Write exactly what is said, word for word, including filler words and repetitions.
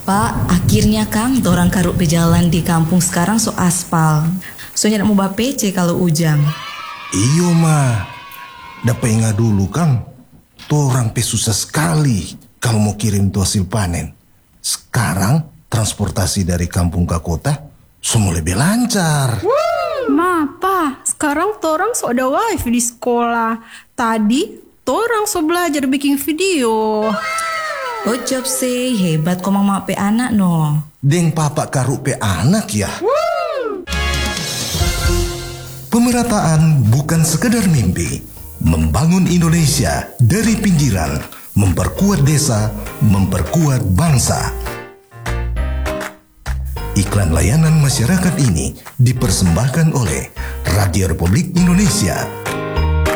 Pak, akhirnya Kang, torang karuk pejalan di kampung sekarang so aspal. Soalnya nak mau bawa P C kalau ujang. Iyo mah, dapat ingat dulu Kang. Torang pe susah sekali kalau mau kirim tuh hasil panen. Sekarang transportasi dari kampung ke kota semua lebih lancar. Ma, Pa, sekarang torang so ada wifi di sekolah. Tadi torang so belajar bikin video. Oh job sih, hebat kok mama pe anak no. Deng papa karuk pe anak ya. Pemerataan bukan sekedar mimpi. Membangun Indonesia dari pinggiran, memperkuat desa, memperkuat bangsa. Iklan layanan masyarakat ini dipersembahkan oleh Radio Republik Indonesia.